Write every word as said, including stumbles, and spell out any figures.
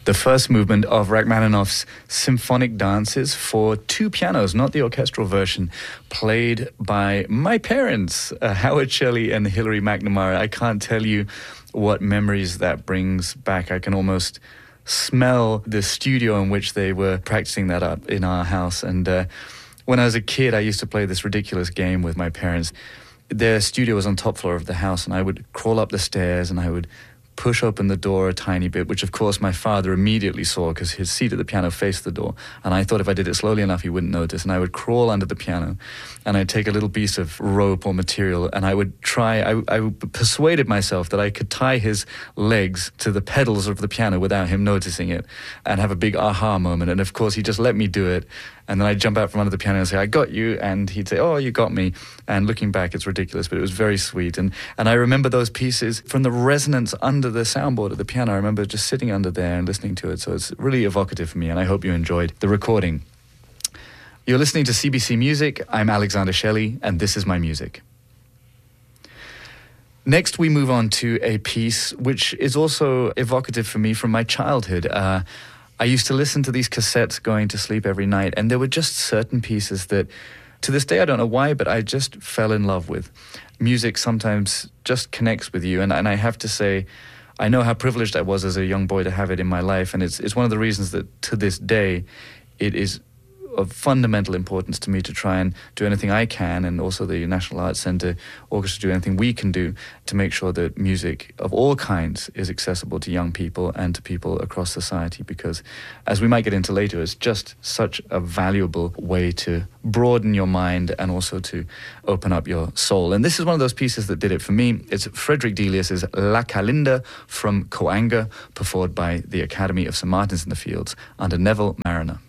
the first movement of Rachmaninoff's Symphonic Dances for two pianos, not the orchestral version, played by my parents, uh, Howard Shelley and Hilary McNamara. I can't tell you what memories that brings back. I can almost smell the studio in which they were practicing that up in our house. And uh, when I was a kid, I used to play this ridiculous game with my parents. Their studio was on top floor of the house, and I would crawl up the stairs and I would push open the door a tiny bit, which of course my father immediately saw because his seat at the piano faced the door. And I thought if I did it slowly enough, he wouldn't notice. And I would crawl under the piano and I'd take a little piece of rope or material and I would try, I, I persuaded myself that I could tie his legs to the pedals of the piano without him noticing it and have a big aha moment. And of course, he just let me do it. And then I'd jump out from under the piano and say, I got you. And he'd say, oh, you got me. And looking back, it's ridiculous, but it was very sweet. And and I remember those pieces from the resonance under the soundboard of the piano. I remember just sitting under there and listening to it. So it's really evocative for me. And I hope you enjoyed the recording. You're listening to C B C Music. I'm Alexander Shelley, and this is my music. Next, we move on to a piece which is also evocative for me from my childhood. Uh, I used to listen to these cassettes going to sleep every night, and there were just certain pieces that, to this day, I don't know why, but I just fell in love with. Music sometimes just connects with you, and, and I have to say, I know how privileged I was as a young boy to have it in my life, and it's it's one of the reasons that, to this day, it is of fundamental importance to me to try and do anything I can, and also the National Arts Centre Orchestra do anything we can do to make sure that music of all kinds is accessible to young people and to people across society, because as we might get into later, it's just such a valuable way to broaden your mind and also to open up your soul. And this is one of those pieces that did it for me. It's Frederick Delius's La Calinda from Coanga, performed by the Academy of Saint Martin's in the Fields under Neville Marriner.